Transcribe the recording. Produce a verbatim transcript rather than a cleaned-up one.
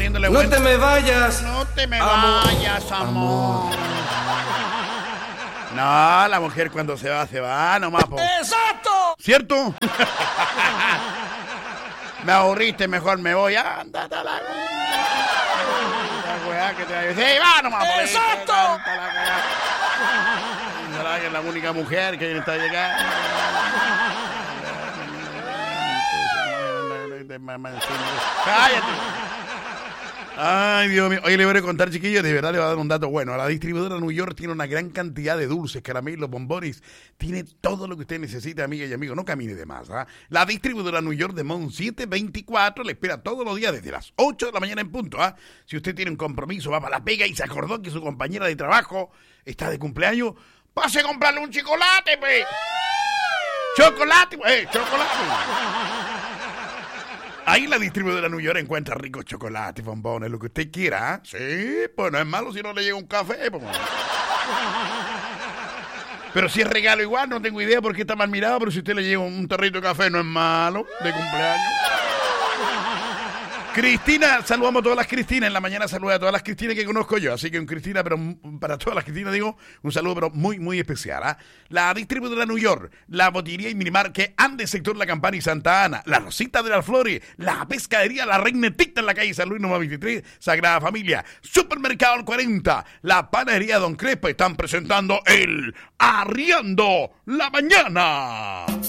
poniéndole No vuelta. te me vayas. No te me Amor. vayas, amor. No, la mujer cuando se va, se va nomás. Po. ¡Exacto! ¿Cierto? Me aburriste, mejor me voy. Ándate a la... La weá que te va a decir. Sí, va nomás. Po. ¡Exacto! ¿Será que es la única mujer que está llegando? ¡Cállate! Ay, Dios mío. Oye, le voy a contar, chiquillos, de verdad le voy a dar un dato bueno. La distribuidora New York tiene una gran cantidad de dulces, caramelos, bombones. Tiene todo lo que usted necesita, amiga y amigo. No camine de más, ¿ah? La distribuidora New York de Mount setecientos veinticuatro le espera todos los días desde las ocho de la mañana en punto, ¿ah? Si usted tiene un compromiso, va para la pega y se acordó que su compañera de trabajo está de cumpleaños, pase a comprarle un chocolate, pues. Chocolate, eh, chocolate. Ahí en la distribuidora New York encuentra ricos chocolates, bombones, lo que usted quiera, ¿eh? Sí, pues no es malo si no le llega un café, pues. Pero si es regalo igual, no tengo idea por qué está mal mirado, pero si usted le llega un tarrito de café, no es malo, de cumpleaños. Cristina, saludamos a todas las Cristinas. En la mañana saluda a todas las Cristinas que conozco yo. Así que un Cristina, pero para todas las Cristinas digo, un saludo pero muy, muy especial. ¿eh? La distribuidora New York, la botillería y minimar que ande sector La Campana y Santa Ana, la Rosita de las Flores, la pescadería La Reinetita en la calle San Luis número veintitrés, Sagrada Familia, Supermercado El cuarenta, la panadería Don Crespo están presentando el Arriando la Mañana.